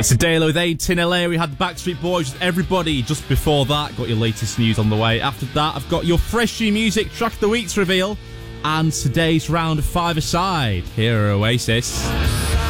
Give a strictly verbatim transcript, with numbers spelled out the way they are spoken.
It's a Dalo with Eighteen L A. We had the Backstreet Boys with Everybody. Just before that, got your latest news on the way. After that, I've got your fresh new music, Track of the Week's reveal, and today's round of five-a-side. Here are Oasis.